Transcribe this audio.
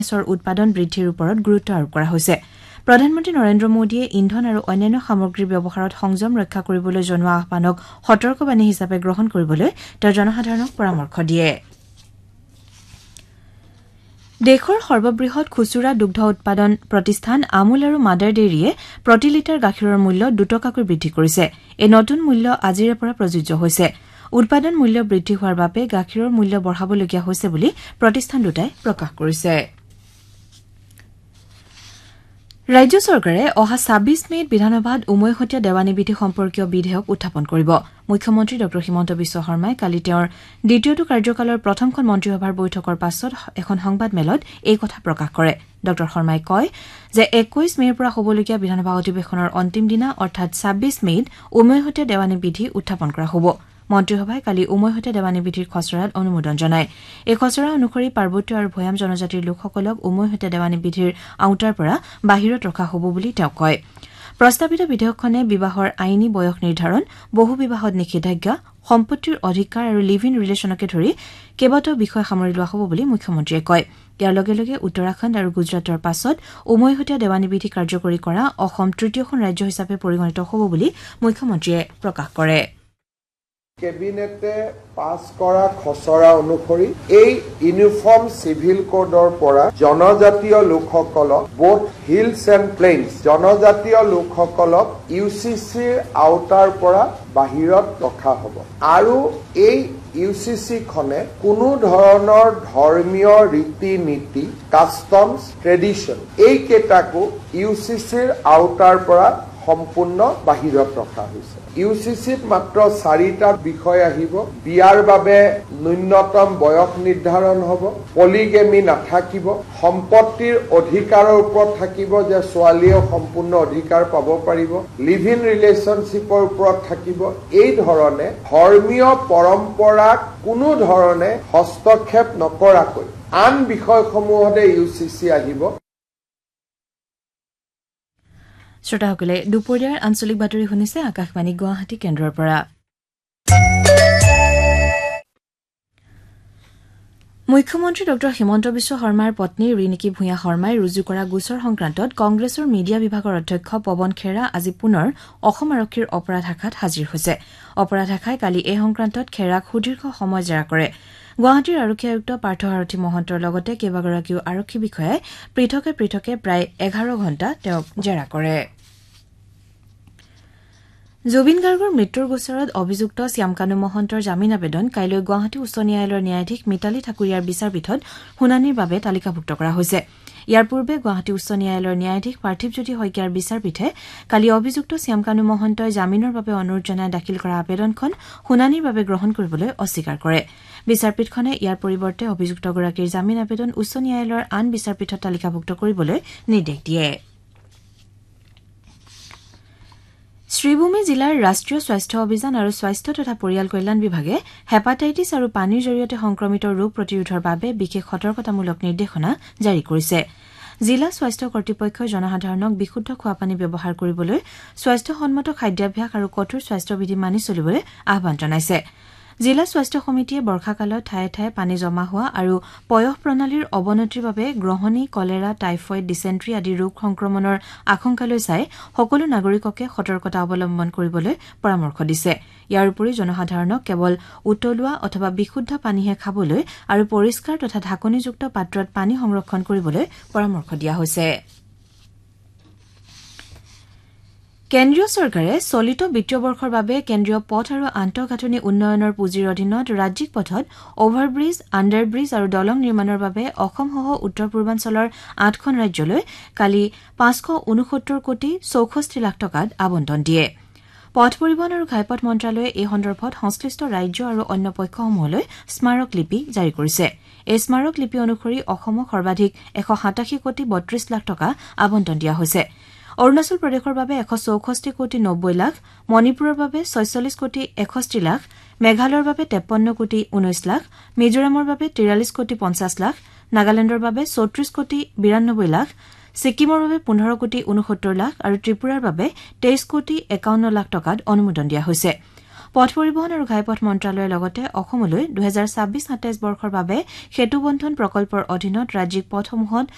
গ্যাসৰ উৎপাদন বৃদ্ধিৰ ওপৰত গুৰুত্ব আৰোপ কৰা হৈছে প্ৰধানমন্ত্ৰী নৰেন্দ্ৰ মোদীয়ে ইন্ধন আৰু অন্যান্য সামগ্ৰীৰ ব্যৱহাৰত সংযম ৰক্ষা কৰিবলৈ জনোৱা আহ্বানক সতৰ্কবাণী হিচাপে গ্ৰহণ কৰিবলৈ তেওঁ জনসাধাৰণক পৰামৰ্শ দিয়ে দেশৰ সৰ্ববৃহৎ খুচুৰা দুগ্ধ উৎপাদন প্ৰতিষ্ঠান আমুল আৰু মাডাৰ ডেইৰীয়ে প্ৰতি লিটাৰ গাখীৰৰ মূল্য 2 টকাকৈ বৃদ্ধি কৰিছে এই নতুন মূল্য আজিৰে পৰা প্ৰযোজ্য হৈছে উৎপাদন মূল্য বৃদ্ধি হোৱাৰ বাবে গাখীৰৰ মূল্য বঢ়াবলগীয়া হৈছে বুলি প্ৰতিষ্ঠান দুটাই প্ৰকাশ কৰিছে ৰাজ্য চৰকাৰে অহা ২৬ মেত বিধানসভাত উমৈহতীয়া দেৱানী বিধি সম্পৰ্কীয় বিধেয়ক উত্থাপন কৰিব মুখ্যমন্ত্ৰী ড হিমন্ত বিশ্ব শৰ্মাই কালি তেওঁৰ দ্বিতীয়টো কাৰ্যকালৰ প্ৰথমখন মন্ত্ৰীসভাৰ বৈঠকৰ পাছত এখন সংবাদমেলত এই কথা প্ৰকাশ কৰে ড শৰ্মাই কয় যে ২১ মেৰ পৰা হ'বলগীয়া বিধানসভা অধিৱেশনৰ অন্তিম দিনা অৰ্থাৎ ২৬ মেত উমৈহতীয়া দেৱানী বিধি উত্থাপন কৰা হ'ব মন্ত্ৰীসভাই কালি উমৈহতীয়া দেৱানী বিধিৰ খচৰাত অনুমোদন জনায় এই খচৰা অনুসৰি পাৰ্বত্য আৰু ভৈয়াম জনজাতিৰ লোকসকলক উমৈহতীয়া দেৱানী বিধিৰ আওতাৰ পৰা বাহিৰত ৰখা হ'ব বুলি তেওঁ কয় প্ৰস্তাৱিত বিধেয়কখনে বিবাহৰ আইনী বয়স নিৰ্ধাৰণ বহু বিবাহত নিষেধাজ্ঞা সম্পত্তিৰ অধিকাৰ আৰু লিভ ইন ৰিলেশ্যনকে ধৰি কেইবাটাও বিষয় সামৰি লোৱা হ'ব বুলি মুখ্যমন্ত্ৰীয়ে কয় ইয়াৰ লগে লগে উত্তৰাখণ্ড আৰু গুজৰাটৰ পাছত উমৈহতীয়া দেৱানী বিধি কাৰ্যকৰী কৰা অসম তৃতীয়খন ৰাজ্য হিচাপে পৰিগণিত হ'ব বুলি মুখ্যমন্ত্ৰীয়ে প্ৰকাশ কৰে কেবিনেটে পাছ কৰা খচৰা অনুসৰি এই ইউনিফৰ্ম সিভিল কোডৰ পৰা জনজাতীয় লোকসকলক বোথ হিলছ এণ্ড প্লেইনছ জনজাতীয় লোকসকলক ইউচিচিৰ আওতাৰ পৰা বাহিৰত ৰখা হ'ব আৰু এই ইউচিচি খনে কোনো ধৰণৰ ধৰ্মীয় ৰীতি নীতি কাষ্টমছ ট্ৰেডিশ্যন এই কেইটাকো ইউচিচিৰ আওতাৰ পৰা সম্পূৰ্ণ বাহিৰত ৰখা হৈছে ইউচিচিত মাত্ৰ 4টা বিষয় আহিব বিয়াৰ বাবে ন্যূনতম বয়স নিৰ্ধাৰণ হ'ব পলিগেমি নাথাকিব সম্পত্তিৰ অধিকাৰৰ ওপৰত থাকিব যে ছোৱালীয়েও সম্পূৰ্ণ অধিকাৰ পাব পাৰিব লিভ ইন ৰিলেশ্যনশ্বিপৰ ওপৰত থাকিব এই ধৰণে ধৰ্মীয় পৰম্পৰাক কোনো ধৰণে হস্তক্ষেপ নকৰাকৈ আন বিষয়সমূহতে ইউচিচি আহিব শ্ৰোতাসকলে দুপৰীয়াৰ আঞ্চলিক বাতৰি শুনিছে আকাশবাণী গুৱাহাটী কেন্দ্ৰৰ পৰা মুখ্যমন্ত্ৰী ড হিমন্ত বিশ্ব শৰ্মাৰ পত্নী ৰিণিকী ভূঞা শৰ্মাই ৰুজু কৰা গোচৰ সংক্ৰান্তত কংগ্ৰেছৰ মিডিয়া বিভাগৰ অধ্যক্ষ পৱন খেৰা আজি পুনৰ অসম আৰক্ষীৰ অপৰাধ শাখাত হাজিৰ হৈছে অপৰাধ শাখাই কালি এই সংক্ৰান্তত খেৰাক সুদীৰ্ঘ সময় জেৰা কৰে গুৱাহাটীৰ আৰক্ষী আয়ুক্ত পাৰ্থসাৰথী মহন্তৰ লগতে কেইবাগৰাকীও আৰক্ষী বিষয়াই পৃথকে পৃথকে প্ৰায় 11 ঘণ্টা তেওঁক জেৰা কৰে জুবিন গাৰ্গৰ মৃত্যুৰ গোচৰত অভিযুক্ত শ্যামকানু মহন্তৰ জামিন আবেদন কাইলৈ গুৱাহাটী উচ্চ ন্যায়ালয়ৰ ন্যায়াধীশ মিতালী ঠাকুৰীয়াৰ বিচাৰপীঠত শুনানিৰ বাবে তালিকাভুক্ত কৰা হৈছে ইয়াৰ পূৰ্বে গুৱাহাটী উচ্চ ন্যায়ালয়ৰ ন্যায়াধীশ পাৰ্থিৱজ্যোতি শইকীয়াৰ বিচাৰপীঠে কালি অভিযুক্ত শ্যামকানু মহন্তই জামিনৰ বাবে অনুৰোধ জনাই দাখিল কৰা আবেদনখন শুনানিৰ বাবে গ্ৰহণ কৰিবলৈ অস্বীকাৰ কৰে বিচাৰপীঠখনে ইয়াৰ পৰিৱৰ্তে অভিযুক্তগৰাকীৰ জামিন আবেদন উচ্চ ন্যায়ালয়ৰ আন বিচাৰপীঠত তালিকাভুক্ত কৰিবলৈ নিৰ্দেশ দিয়ে শ্ৰীভূমি জিলাৰ ৰাষ্ট্ৰীয় স্বাস্থ্য অভিযান আৰু স্বাস্থ্য তথা পৰিয়াল কল্যাণ বিভাগে হেপাটাইটিছ আৰু পানীৰ জৰিয়তে সংক্ৰমিত ৰোগ প্ৰতিৰোধৰ বাবে বিশেষ সতৰ্কতামূলক নিৰ্দেশনা জাৰি কৰিছে জিলা স্বাস্থ্য কৰ্তৃপক্ষই জনসাধাৰণক বিশুদ্ধ খোৱাপানী ব্যৱহাৰ কৰিবলৈ স্বাস্থ্যসন্মত খাদ্যাভ্যাস আৰু কঠোৰ স্বাস্থ্যবিধি মানি চলিবলৈ আহ্বান জনাইছে জিলা স্বাস্থ্য সমিতিয়ে বৰ্ষাকালত ঠায়ে ঠায়ে পানী জমা হোৱা আৰু পয়স প্ৰণালীৰ অৱনতিৰ বাবে গ্ৰহণী কলেৰা টাইফয়েড ডিচেণ্ট্ৰি আদি ৰোগ সংক্ৰমণৰ আশংকালৈ চাই সকলো নাগৰিককে সতৰ্কতা অৱলম্বন কৰিবলৈ পৰামৰ্শ দিছে ইয়াৰ উপৰি জনসাধাৰণক কেৱল উতলোৱা অথবা বিশুদ্ধ পানীহে খাবলৈ আৰু পৰিষ্কাৰ তথা ঢাকনিযুক্ত পাত্ৰত পানী সংৰক্ষণ কৰিবলৈ পৰামৰ্শ দিয়া হৈছে কেন্দ্ৰীয় চৰকাৰে চলিত বিত্তীয় বৰ্ষৰ বাবে কেন্দ্ৰীয় পথ আৰু আন্তঃগাঁথনি উন্নয়নৰ পুঁজিৰ অধীনত ৰাজ্যিক পথত অভাৰব্ৰিজ আণ্ডাৰব্ৰিজ আৰু দলং নিৰ্মাণৰ বাবে অসমসহ উত্তৰ পূৰ্বাঞ্চলৰ 8খন ৰাজ্যলৈ কালি 569 কোটি 64 লাখ টকাত আবণ্টন দিয়ে পথ পৰিবহণ আৰু ঘাইপথ মন্ত্ৰালয়ে এই সন্দৰ্ভত সংশ্লিষ্ট ৰাজ্য আৰু অন্য পক্ষসমূহলৈ স্মাৰক লিপি জাৰি কৰিছে এই স্মাৰক লিপি অনুসৰি অসমক সৰ্বাধিক 187 কোটি 32 লাখ টকা আবণ্টন দিয়া হৈছে অৰুণাচল প্ৰদেশৰ বাবে 164 কোটি 90 লাখ মণিপুৰৰ বাবে 46 কোটি 61 লাখ মেঘালয়ৰ বাবে 53 কোটি 19 লাখ মিজোৰামৰ বাবে 43 কোটি 50 লাখ নাগালেণ্ডৰ বাবে 34 কোটি 92 লাখ ছিকিমৰ বাবে 15 কোটি 69 লাখ আৰু ত্ৰিপুৰাৰ বাবে 23 কোটি 51 লাখ টকাত অনুমোদন দিয়া হৈছে পথ পৰিবহণ আৰু ঘাইপথ মন্ত্ৰালয়ে লগতে অসমলৈ 2026-27 বৰ্ষৰ বাবে সেতু বন্ধন প্ৰকল্পৰ অধীনত ৰাজ্যিক পথসমূহত